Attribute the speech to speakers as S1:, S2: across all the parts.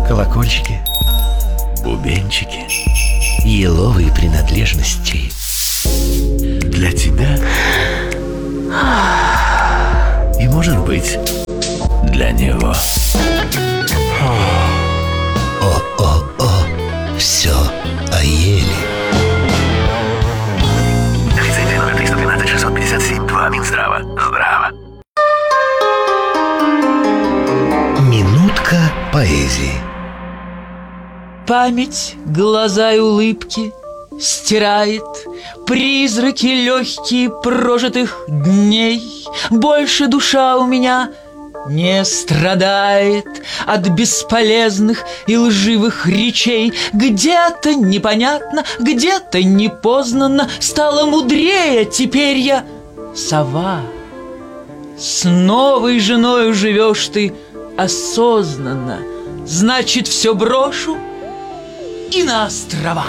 S1: колокольчики, бубенчики, еловые принадлежности. Для тебя и, может быть, для него. О-о-о, все о еле. Лицензия номер 312-657-2 Минздрава. Здраво. Минутка поэзии.
S2: Память, глаза и улыбки стирает призраки легкие прожитых дней. Больше душа у меня не страдает от бесполезных и лживых речей. Где-то непонятно, где-то непознанно стала мудрее. Теперь я сова. С новой женою живешь ты осознанно. Значит, все брошу и на острова.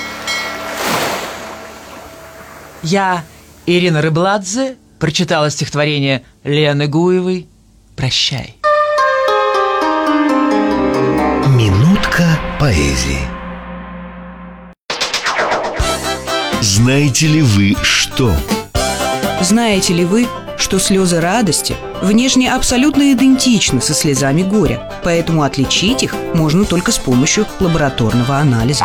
S2: Я, Ирина Рыбладзе, прочитала стихотворение Лены Гуевой «Прощай».
S1: Минутка поэзии. Знаете ли вы что?
S3: Знаете ли вы, что слезы радости внешне абсолютно идентичны со слезами горя, поэтому отличить их можно только с помощью лабораторного анализа.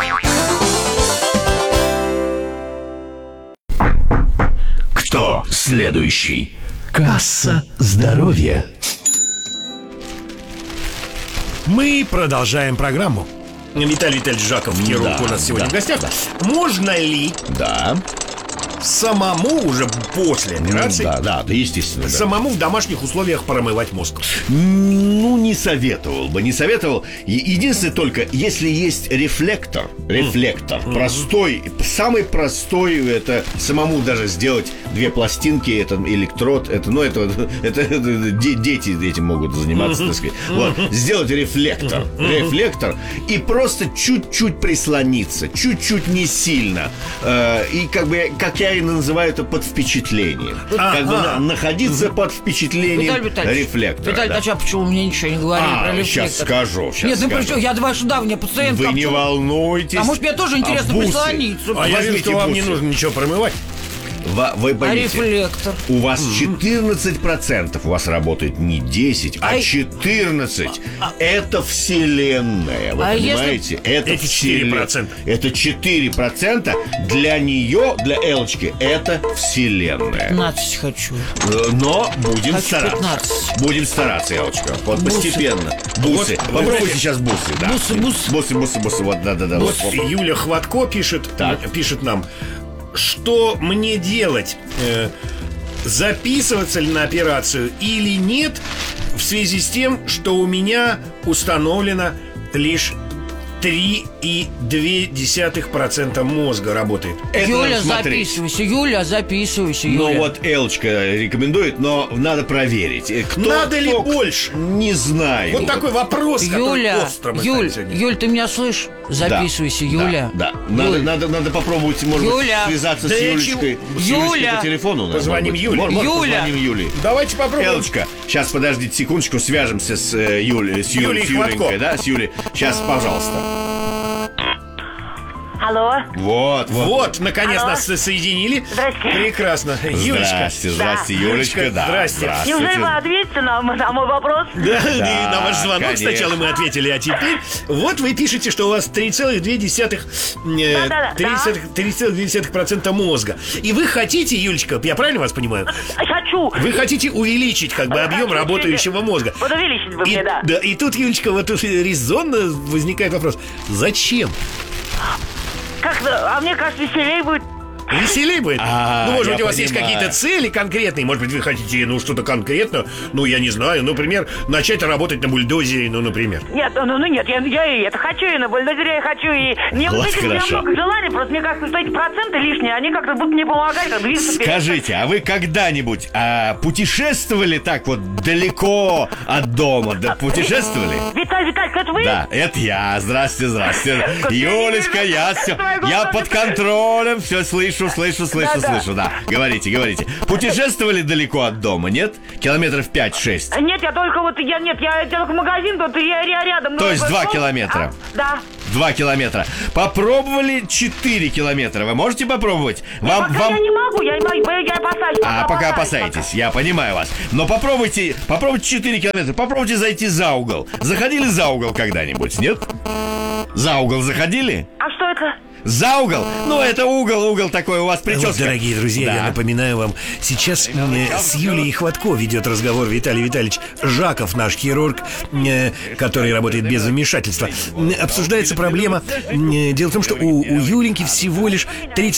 S1: Кто следующий? Касса здоровья.
S4: Мы продолжаем программу. Виталий Витальевич Жаков, хирург, у нас сегодня в гостях. Можно ли самому уже после операции,
S5: да, естественно,
S4: самому в домашних условиях промывать мозг?
S5: Ну, не советовал бы, не советовал. Единственное только, если есть рефлектор, простой, самый простой, это самому даже сделать 2 пластинки, это электрод, это дети этим могут заниматься, так сказать. Вот, сделать рефлектор и просто чуть-чуть прислониться, чуть-чуть не сильно, и как бы, как я и называю это, под впечатлением. Как бы находиться под впечатлением рефлектора.
S6: Виталий, а почему мне ничего не говорили про рефлектор?
S5: Сейчас скажу.
S6: Нет, ну причем, я давай сюда, мне пациент.
S5: Вы не волнуйтесь.
S6: А может, мне тоже интересно прислониться?
S4: А я вижу, что вам не нужно ничего промывать.
S5: Вы поймите,
S6: рефлектор?
S5: У вас 14%, у вас работает не 10, а 14. Это вселенная, вы понимаете? Это 4%. Это 4% для нее, для Элочки, это вселенная.
S6: 15 хочу.
S5: Но будем стараться.
S6: 15.
S5: Будем стараться, Элочка. Вот постепенно. Бусы. Попробуйте сейчас бусы. Да. Бусы. Вот, да.
S4: Вот Юля Хватко пишет нам: что мне делать? Записываться ли на операцию или нет, в связи с тем, что у меня установлено лишь 3,2% мозга работает.
S6: Юля, записывайся.
S5: Ну вот Элочка рекомендует, но надо проверить.
S4: Надо ли больше?
S5: Не знаю.
S4: Вот такой вопрос, который остро мы ставим сегодня.
S6: Юль, ты меня слышишь? Записывайся, Юля.
S5: Да. Надо попробовать, может быть, связаться с Юлечкой. По телефону.
S4: Позвоним Юле.
S5: Позвоним Юле.
S4: Давайте попробуем.
S5: Элочка, сейчас подождите секундочку, свяжемся с Юлей. С Юленькой, да, с Юлей. Сейчас, пожалуйста.
S7: Алло.
S5: Вот,
S4: наконец нас соединили.
S7: Здрасте.
S4: Прекрасно. Юлечка.
S5: Здрасте, Юлечка, да.
S4: Здрасте.
S7: Неужели вы ответите на мой вопрос?
S4: Да, и на ваш звонок
S5: конечно.
S4: сначала мы ответили, а теперь вот вы пишете, что у вас 3,2% мозга. И вы хотите, Юлечка, я правильно вас понимаю?
S7: Хочу.
S4: Вы хотите увеличить как бы объем работающего мозга.
S7: Вот увеличить бы мне, да.
S4: Да, и тут, Юлечка, вот тут резонно возникает вопрос: зачем?
S7: А мне кажется, веселее будет.
S4: Веселее будет? Может быть, у вас есть
S5: понимаю.
S4: какие-то цели конкретные? Может быть, вы хотите, что-то конкретно? Я не знаю, например, начать работать на бульдозере, например.
S7: Нет, нет, я и это хочу, и на бульдозере я хочу, и... Мне у меня много желаний, просто мне кажется, что эти проценты лишние, они как-то будут мне помогать, как двигаться вперед.
S5: Скажите, а вы когда-нибудь путешествовали так вот далеко от дома? Да, путешествовали?
S7: Виталий, это вы?
S5: Да, это я. Здрасте. Юлечка, я под контролем, все слышу. слышу, да. Говорите. Путешествовали далеко от дома, нет? Километров 5-6.
S7: Нет, я только я только в магазин, тут я рядом.
S5: То есть 2 километра?
S7: Да.
S5: 2 километра. Попробовали 4 километра. Вы можете попробовать?
S7: Я не могу, я опасаюсь.
S5: Пока опасаетесь, я понимаю вас. Но попробуйте 4 километра. Попробуйте зайти за угол. Заходили за угол когда-нибудь, нет? За угол заходили?
S7: А что это?
S5: За угол? Ну, это угол такой у вас прическа.
S4: Вот, дорогие друзья, я напоминаю вам, сейчас с Юлией Хватко ведет разговор Виталий Витальевич Жаков, наш хирург, который работает без вмешательства. Обсуждается проблема. Дело в том, что у Юленьки всего лишь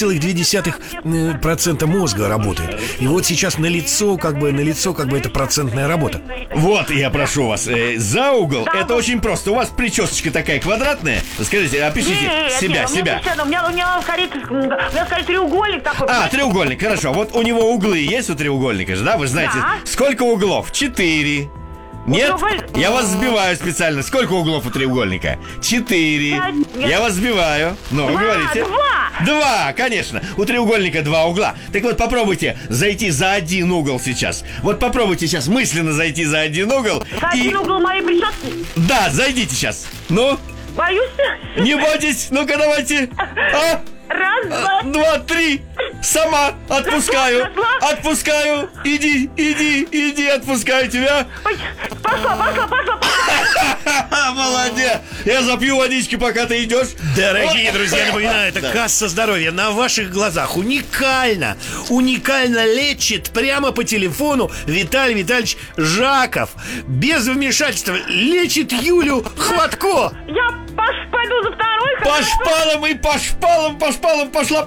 S4: 3,2% мозга работает. И вот сейчас налицо эта процентная работа.
S5: Вот, я прошу вас, за угол это очень просто. У вас причесочка такая квадратная. Скажите, опишите себя.
S7: У меня скорее треугольник такой.
S5: Треугольник, хорошо. Вот у него углы есть у треугольника же, да? Вы знаете, сколько углов? 4. Нет? Я вас сбиваю специально. Сколько углов у треугольника? 4. Я вас сбиваю. Ну, вы говорите. 2, конечно. У треугольника 2 угла. Так вот, попробуйте зайти за один угол сейчас. Вот попробуйте сейчас мысленно зайти за один угол.
S7: За один угол моей прически?
S5: Да, зайдите сейчас. Ну?
S7: Боюсь.
S5: Не бойтесь. Ну-ка, давайте.
S7: 1,
S5: 2, 3. Сама отпускаю. Отпускаю. Иди, отпускаю тебя.
S7: Пошла.
S5: Молодец. Я запью водички, пока ты идешь.
S4: Дорогие друзья, напоминаю, это касса здоровья на ваших глазах. Уникально лечит прямо по телефону Виталий Витальевич Жаков. Без вмешательства лечит Юлю Хватко.
S7: Я пойду за второй.
S5: По шпалам. Пошла.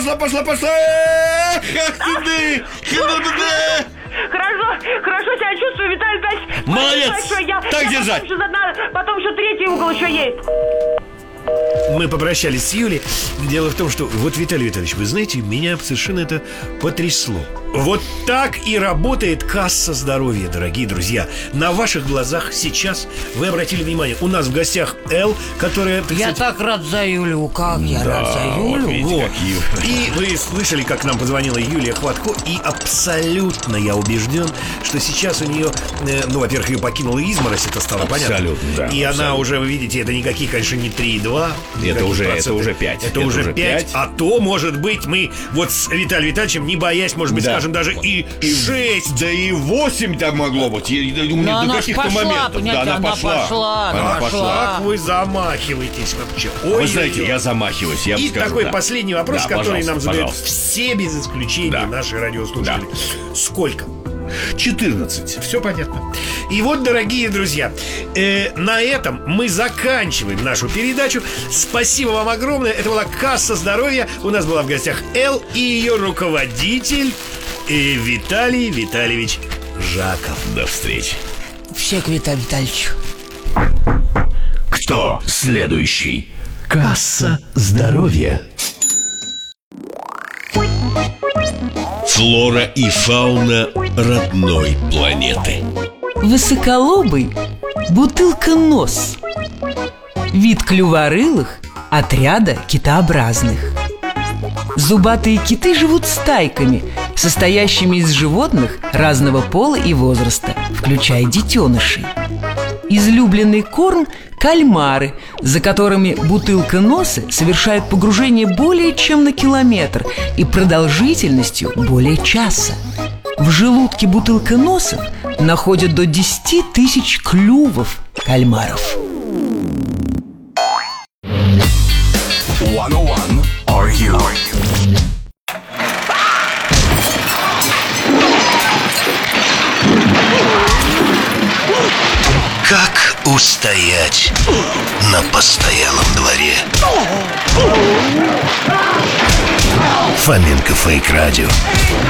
S7: Хорошо себя чувствую, Виталий Витальевич.
S5: Молодец. Так держать.
S7: Потом еще третий угол еще есть.
S4: Мы попрощались с Юлей. Дело в том, что вот, Виталий Витальевич, вы знаете, меня совершенно это потрясло. Вот так и работает касса здоровья, дорогие друзья. На ваших глазах сейчас, вы обратили внимание, у нас в гостях Эл, которая...
S6: Я так рад за Юлю, как я рад за Юлю.
S4: Вот. И вы слышали, как нам позвонила Юлия Хватко. И абсолютно я убежден, что сейчас у нее, во-первых, ее покинула изморозь, это стало понятно.
S5: Абсолютно, да.
S4: И она уже, вы видите, это никаких, конечно, не 3,2.
S5: Это уже 5.
S4: Это уже 5. А то, может быть, мы вот с Виталием Витальевичем, не боясь, может быть, скажем, даже и 6.
S5: Да и 8 там могло быть.
S6: Но она
S5: каких-то
S6: пошла,
S5: моментов.
S6: понимаете,
S5: Да, она пошла.
S4: Как вы замахиваетесь вообще.
S5: Вы знаете, я замахиваюсь, я вам
S4: И
S5: скажу,
S4: такой последний вопрос, который нам задают все без исключения наши радиослушатели. Сколько?
S5: 14.
S4: Все понятно. И вот, дорогие друзья, на этом мы заканчиваем нашу передачу. Спасибо вам огромное. Это была касса здоровья. У нас была в гостях Эл и ее руководитель Виталий Витальевич Жаков.
S5: До встречи.
S6: Все к Виталию Витальевичу.
S1: Кто следующий? Касса здоровья. Флора и фауна родной планеты.
S2: Высоколобый бутылконос. Вид клюворылых отряда китообразных. Зубатые киты живут стайками, состоящими из животных разного пола и возраста, включая детенышей. Излюбленный корм – кальмары, за которыми бутылконосы совершают погружение более чем на километр и продолжительностью более часа. В желудке бутылконосов находят до 10 тысяч клювов кальмаров.
S1: 101 Are You? Как устоять на постоялом дворе? Фоменко Фейк Радио.